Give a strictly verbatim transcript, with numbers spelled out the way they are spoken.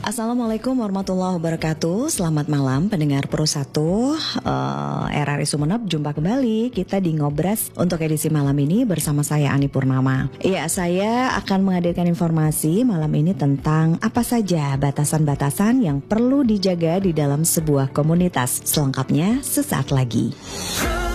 Assalamualaikum warahmatullahi wabarakatuh. Selamat malam pendengar Pro satu uh, R R I Sumeneb. Jumpa kembali kita di Ngobras untuk edisi malam ini bersama saya Ani Purnama. Iya, saya akan menghadirkan informasi malam ini tentang apa saja batasan-batasan yang perlu dijaga di dalam sebuah komunitas. Selengkapnya sesaat lagi.